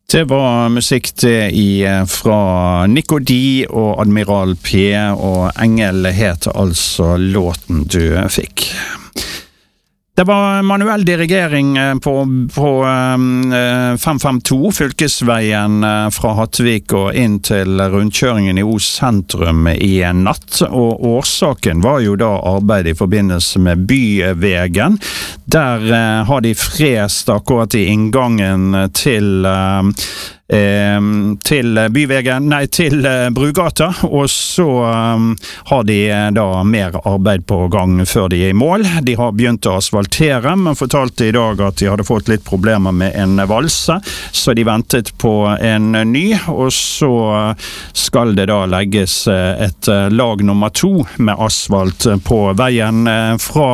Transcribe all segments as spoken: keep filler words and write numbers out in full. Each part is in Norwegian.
Det var musikk det i fra Nico D og Admiral P, og Engel het altså låten du fikk. Det var manuell dirigering på, på fem fem to, fylkesveien fra Hattvik og inn til rundkjøringen i Os sentrum i natt, og årsaken var jo da arbeid i forbindelse med Byvegen. Der har de frest akkurat i inngangen til Eh, til Byvegen, nei, til eh, Brugata, og så eh, har de da mer arbeid på gang før de er i mål. De har begynt å asfaltere, men fortalte i dag at de hadde fått litt problemer med en valse, så de ventet på en ny, og så skal det da legges et lag nummer to med asfalt på veien fra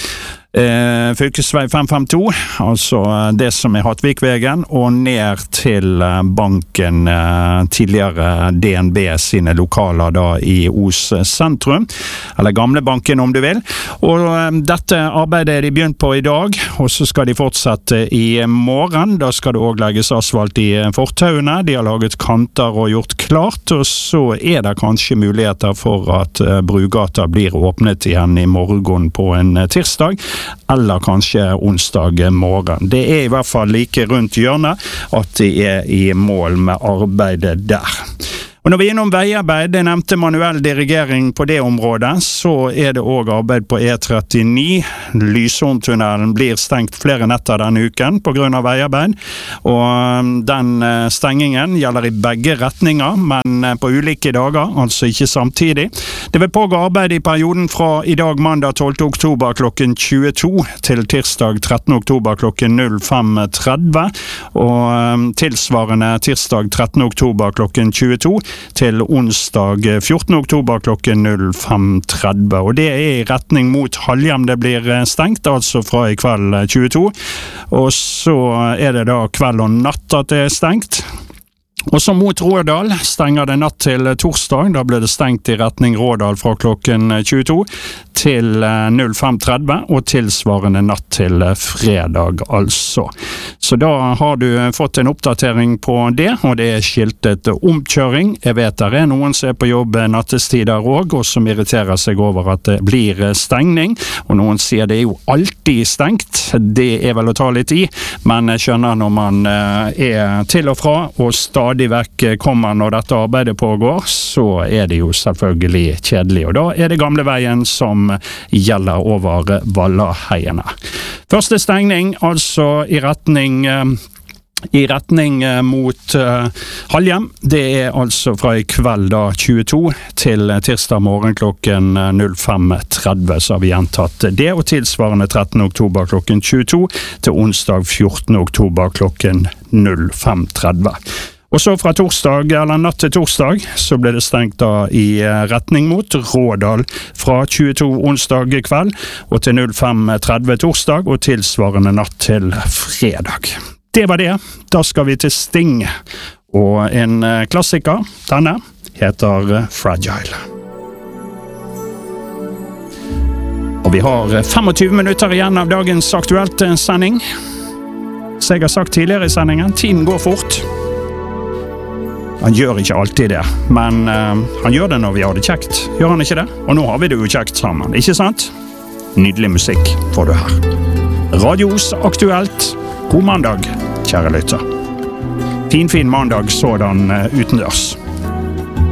Eh, fylkesvei fem fem to, altså det som er Hattvikvegen, og ned til banken, eh, tidligere D N B sine lokaler da i Os sentrum, eller gamle banken om du vil. Og eh, dette arbeidet er de begynt på i dag, og så skal de fortsette i morgen. Da skal det også legges asfalt i fortauene, de har laget kanter og gjort klart, og så er det kanskje muligheter for at eh, Brugata blir åpnet igjen i morgen på en eh, tirsdag, eller kanskje onsdag morgen. Det er i hvert fall like rundt hjørnet at de er i mål med arbeidet der. Og når vi er innom veiarbeid, det nevnte manuell dirigering på det området, så er det også arbeid på E trettini. Lyshorntunnelen blir stengt flere netter denne uken på grunn av veiarbeid, og den stengingen gjelder i begge retninger, men på ulike dager, altså ikke samtidig. Det vil pågå arbeid i perioden fra i dag mandag tolvte oktober klokken tjueto til tirsdag trettende oktober klokken fem tretti, og tilsvarende tirsdag trettende oktober klokken tjueto til onsdag fjortende oktober klokken fem tretti, og det er i retning mot Halhjem det blir stengt, altså fra i kveld tjueto, og så er det da kveld og natt at det er stengt. Og så mot Rådal stenger det natt til torsdag, da ble det stengt i retning Rådal fra klokken tjueto til fem tretti, og tilsvarende natt til fredag altså. Så da har du fått en oppdatering på det, og det er skiltet omkjøring. Jeg vet det er noen som er på jobb nattestider også, og som irriterer seg over at det blir stengning, og noen sier det er jo alltid stengt. Det er vel å ta litt i, men jeg skjønner når man er til og fra, og stadig vekk kommer når dette arbeidet pågår, så er det jo selvfølgelig kjedelig, og da er det gamle veien som gjelder over Vallaheiene. Første stengning, altså i retning i retning mot uh, Halhjem. Det er altså fra i kveld da tjueto til tirsdag morgen klokken fem tretti, så har vi gjentatt det, og tilsvarende trettende oktober klokken tjueto til onsdag fjortende oktober klokken fem tretti. Og så fra torsdag, eller natt til torsdag, så ble det stengt da i retning mot Rådal fra tjueto onsdag kveld og til fem tretti torsdag, og tilsvarende natt til fredag. Det var det. Da skal vi til Sting, og en klassiker, denne, heter Fragile. Og vi har tjuefem minutter igjen av dagens aktuelt sending. Så jeg har sagt tidligere i sendingen, tiden går fort. Han gjør ikke alltid det, men uh, han gjør det når vi har det kjekt. Gjør han ikke det? Og nå har vi det jo kjekt sammen, ikke sant? Nydelig musikk får du her. Radios aktuelt. God mandag, kjære lytter. Fin, fin mandag sådan uh, utendørs.